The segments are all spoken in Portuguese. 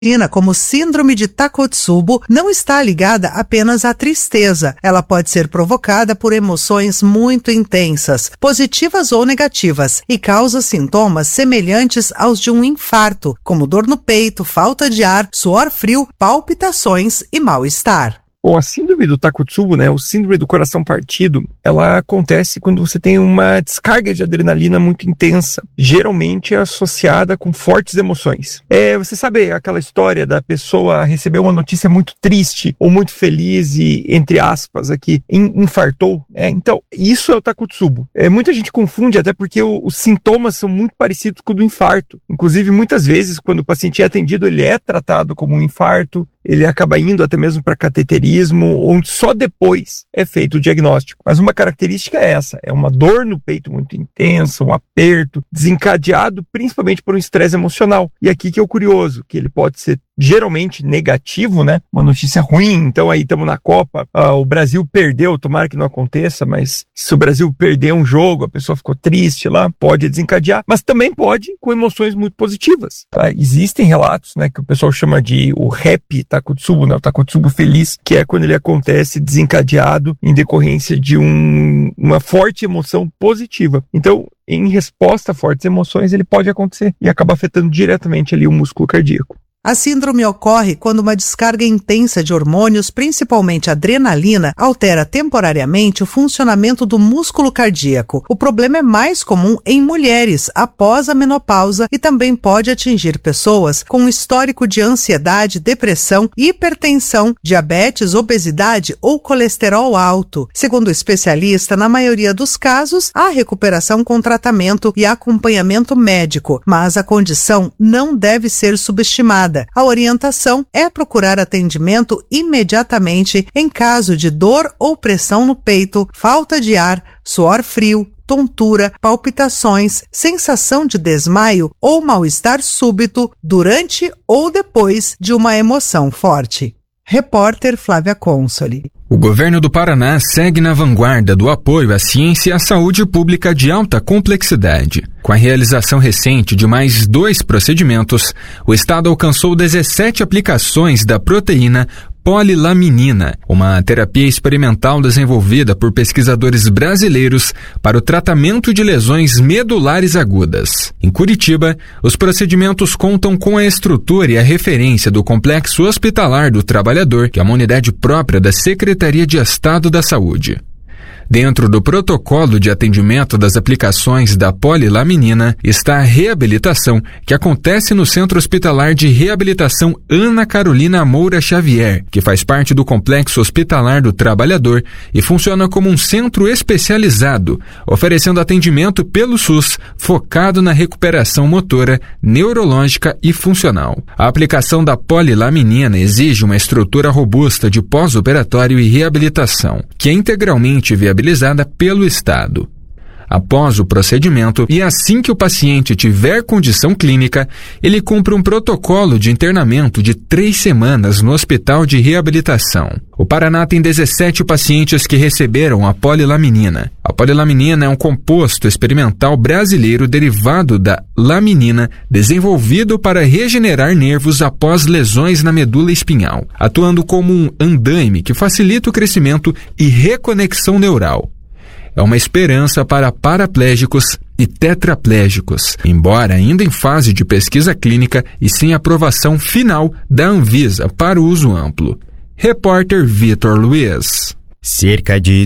como síndrome de Takotsubo, não está ligada apenas à tristeza. Ela pode ser provocada por emoções muito intensas, positivas ou negativas, e causa sintomas semelhantes aos de um infarto, como dor no peito, falta de ar, suor frio, palpitações e mal-estar. Bom, a síndrome do Takotsubo, o síndrome do coração partido, ela acontece quando você tem uma descarga de adrenalina muito intensa, geralmente associada com fortes emoções. Você sabe aquela história da pessoa receber uma notícia muito triste ou muito feliz e, entre aspas, aqui, infartou? Então, isso é o Takotsubo. Muita gente confunde, até porque os sintomas são muito parecidos com o do infarto. Inclusive, muitas vezes, quando o paciente é atendido, ele é tratado como um infarto, ele acaba indo até mesmo para cateterismo, onde só depois é feito o diagnóstico. Mas uma característica é essa, é uma dor no peito muito intensa, um aperto, desencadeado principalmente por um estresse emocional. E aqui que é o curioso, que ele pode ser geralmente negativo, uma notícia ruim. Então aí estamos na Copa, o Brasil perdeu, tomara que não aconteça, mas se o Brasil perder um jogo, a pessoa ficou triste lá, pode desencadear, mas também pode com emoções muito positivas. Tá? Existem relatos, que o pessoal chama de o Happy Takotsubo, o Takotsubo feliz, que é quando ele acontece desencadeado em decorrência de uma forte emoção positiva. Então, em resposta a fortes emoções, ele pode acontecer e acaba afetando diretamente ali o músculo cardíaco. A síndrome ocorre quando uma descarga intensa de hormônios, principalmente adrenalina, altera temporariamente o funcionamento do músculo cardíaco. O problema é mais comum em mulheres após a menopausa e também pode atingir pessoas com histórico de ansiedade, depressão, hipertensão, diabetes, obesidade ou colesterol alto. Segundo o especialista, na maioria dos casos, há recuperação com tratamento e acompanhamento médico, mas a condição não deve ser subestimada. A orientação é procurar atendimento imediatamente em caso de dor ou pressão no peito, falta de ar, suor frio, tontura, palpitações, sensação de desmaio ou mal-estar súbito durante ou depois de uma emoção forte. Repórter Flávia Consoli. O governo do Paraná segue na vanguarda do apoio à ciência e à saúde pública de alta complexidade. Com a realização recente de mais 2 procedimentos, o estado alcançou 17 aplicações da proteína polilaminina, uma terapia experimental desenvolvida por pesquisadores brasileiros para o tratamento de lesões medulares agudas. Em Curitiba, os procedimentos contam com a estrutura e a referência do Complexo Hospitalar do Trabalhador, que é uma unidade própria da Secretaria de Estado da Saúde. Dentro do protocolo de atendimento das aplicações da polilaminina está a reabilitação, que acontece no Centro Hospitalar de Reabilitação Ana Carolina Moura Xavier, que faz parte do Complexo Hospitalar do Trabalhador e funciona como um centro especializado, oferecendo atendimento pelo SUS, focado na recuperação motora, neurológica e funcional. A aplicação da polilaminina exige uma estrutura robusta de pós-operatório e reabilitação, que é integralmente viabilizada pelo Estado. Após o procedimento, e assim que o paciente tiver condição clínica, ele cumpre um protocolo de internamento de 3 semanas no Hospital de Reabilitação. O Paraná tem 17 pacientes que receberam a polilaminina. A polilaminina é um composto experimental brasileiro derivado da laminina, desenvolvido para regenerar nervos após lesões na medula espinhal, atuando como um andaime que facilita o crescimento e reconexão neural. É uma esperança para paraplégicos e tetraplégicos, embora ainda em fase de pesquisa clínica e sem aprovação final da Anvisa para o uso amplo. Repórter Vitor Luiz. Cerca de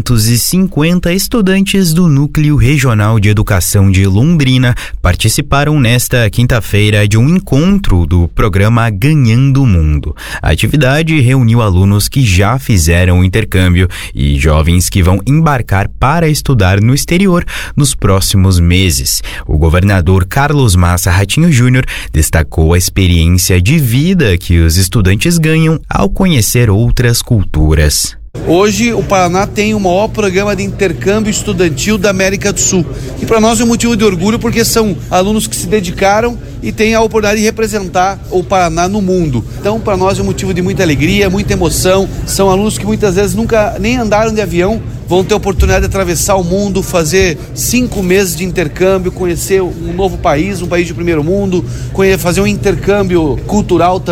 250 estudantes do Núcleo Regional de Educação de Londrina participaram nesta quinta-feira de um encontro do programa Ganhando o Mundo. A atividade reuniu alunos que já fizeram o intercâmbio e jovens que vão embarcar para estudar no exterior nos próximos meses. O governador Carlos Massa Ratinho Júnior destacou a experiência de vida que os estudantes ganham ao conhecer outras culturas. Hoje o Paraná tem o maior programa de intercâmbio estudantil da América do Sul. E para nós é um motivo de orgulho porque são alunos que se dedicaram e têm a oportunidade de representar o Paraná no mundo. Então para nós é um motivo de muita alegria, muita emoção. São alunos que muitas vezes nunca nem andaram de avião, vão ter a oportunidade de atravessar o mundo, fazer 5 meses de intercâmbio, conhecer um novo país, um país de primeiro mundo, fazer um intercâmbio cultural também.